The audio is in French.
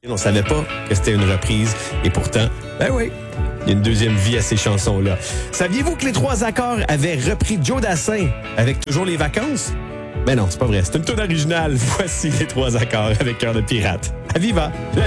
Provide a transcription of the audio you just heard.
On savait pas que c'était une reprise. Et pourtant, ben oui, il y a une deuxième vie à ces chansons-là. Saviez-vous que les Trois Accords avaient repris Joe Dassin avec Toujours les vacances? Ben non, c'est pas vrai. C'est une tune originale. Voici les Trois Accords avec Cœur de pirate. À Viva!